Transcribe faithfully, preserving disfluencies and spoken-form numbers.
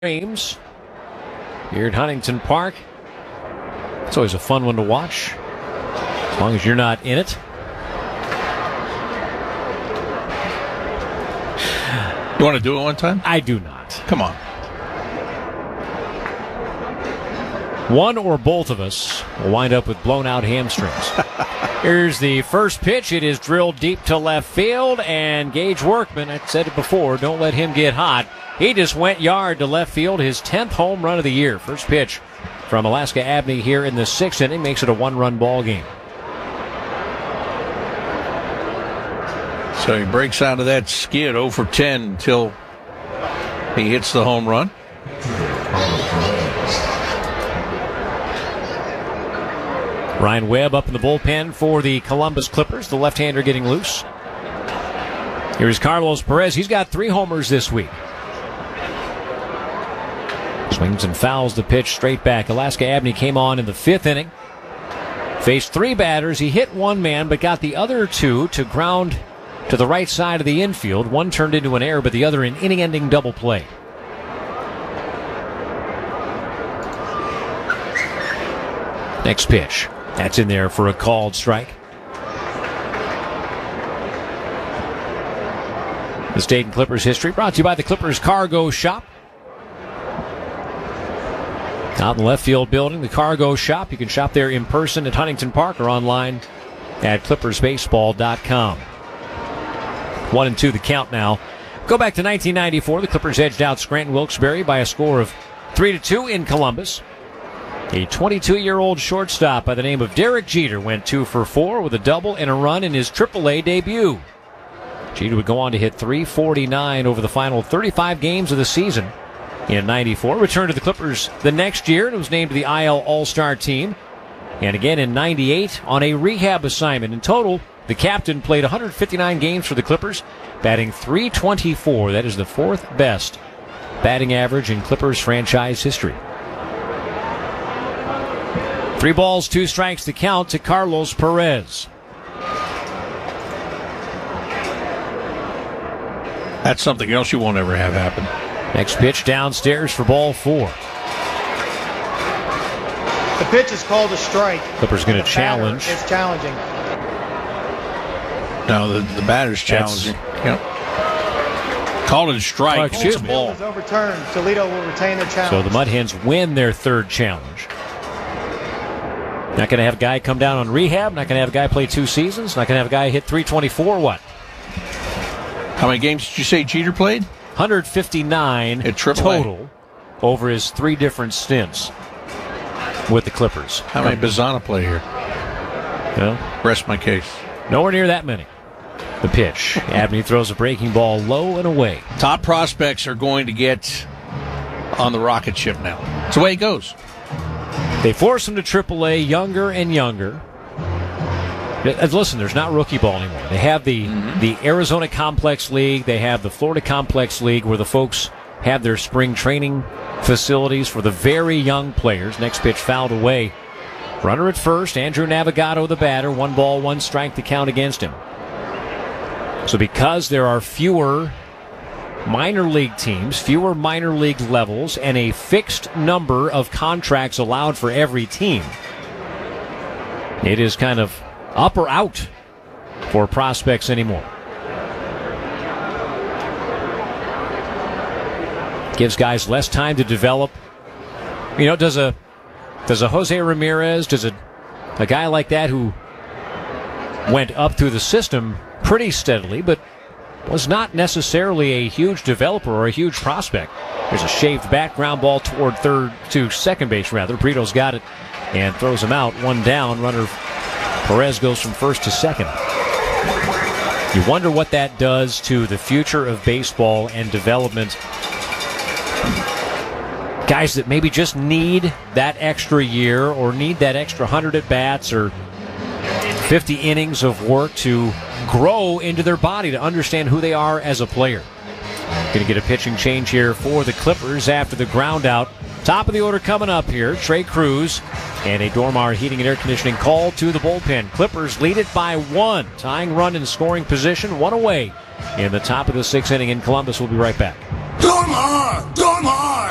games here at Huntington Park. It's always a fun one to watch, as long as you're not in it. You want to do it one time? I do not. Come on. One or both of us will wind up with blown out hamstrings. Here's the first pitch. It is drilled deep to left field, and Gage Workman, I said it before, don't let him get hot. He just went yard to left field, his tenth home run of the year. First pitch from Alaska Abney here in the sixth inning makes it a one-run ball game. So he breaks out of that skid oh for ten until he hits the home run. Ryan Webb up in the bullpen for the Columbus Clippers. The left-hander getting loose. Here's Carlos Perez. He's got three homers this week. Swings and fouls the pitch straight back. Alaska Abney came on in the fifth inning. Faced three batters. He hit one man, but got the other two to ground to the right side of the infield. One turned into an error, but the other an inning-ending double play. Next pitch. That's in there for a called strike. The State and Clippers history brought to you by the Clippers Cargo Shop. Out in the left field building, the Cargo Shop. You can shop there in person at Huntington Park or online at clippers baseball dot com. One and two the count now. Go back to nineteen ninety-four. The Clippers edged out Scranton Wilkes-Barre by a score of three to two in Columbus. A twenty-two-year-old shortstop by the name of Derek Jeter went two for four with a double and a run in his triple A debut. Jeter would go on to hit three forty-nine over the final thirty-five games of the season in ninety-four. Returned to the Clippers the next year and was named to the I L All-Star team. And again in ninety-eight on a rehab assignment. In total, the captain played one hundred fifty-nine games for the Clippers, batting three twenty-four. That is the fourth best batting average in Clippers franchise history. Three balls, two strikes to count to Carlos Perez. That's something else you won't ever have happen. Next pitch downstairs for ball four. The pitch is called a strike. Clippers going to challenge. It's challenging. No, the, the batter's challenging. Yep. Called it a strike. Oh, excuse it's a me. ball. Is overturned. Toledo will retain their challenge. So the Mud Hens win their third challenge. Not going to have a guy come down on rehab. Not going to have a guy play two seasons. Not going to have a guy hit three twenty-four. What? How many games did you say Jeter played? one hundred fifty-nine At triple A. total over his three different stints with the Clippers. How many Bazana play here? Well, Rest my case. nowhere near that many. The pitch. Abney throws a breaking ball low and away. Top prospects are going to get on the rocket ship now. It's the way it goes. They force him to triple A younger and younger. Listen, there's not rookie ball anymore. They have the, mm-hmm. the Arizona Complex League. They have the Florida Complex League where the folks have their spring training facilities for the very young players. Next pitch fouled away. Runner at first. Andrew Navigato, the batter. One ball, one strike to count against him. So because there are fewer minor league teams, fewer minor league levels, and a fixed number of contracts allowed for every team, it is kind of up or out for prospects anymore. Gives guys less time to develop. You know, does a does a Jose Ramirez, does a a guy like that who went up through the system pretty steadily, but was not necessarily a huge developer or a huge prospect. There's a shaved back ground ball toward third to second base, rather. Brito's got it and throws him out. One down. Runner Perez goes from first to second. You wonder what that does to the future of baseball and development. Guys that maybe just need that extra year or need that extra one hundred at-bats or fifty innings of work to grow into their body, to understand who they are as a player. Going to get a pitching change here for the Clippers after the ground out. Top of the order coming up here, Trey Cruz and a Dormar Heating and Air Conditioning call to the bullpen. Clippers lead it by one, tying run in scoring position, one away in the top of the sixth inning in Columbus. We'll be right back. Dormar! Dormar!